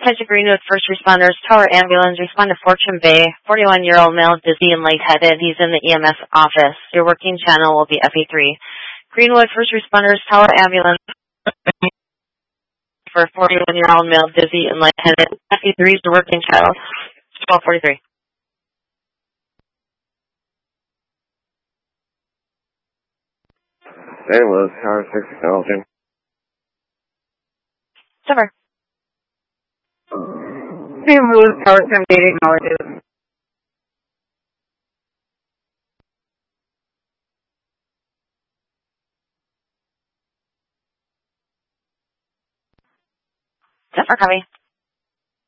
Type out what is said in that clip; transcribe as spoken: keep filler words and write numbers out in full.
to Greenwood First Responders Tower Ambulance. Respond to Fortune Bay. forty-one-year-old male, dizzy and lightheaded. He's in the E M S office. Your working channel will be F E three. Greenwood First Responders Tower Ambulance for forty-one-year-old male, dizzy and lightheaded. F E three is the working channel. twelve forty-three. Saint Louis, Tower six Technology. Summer. Saint Louis, Tower seventy-eight Technologies. Summer, copy.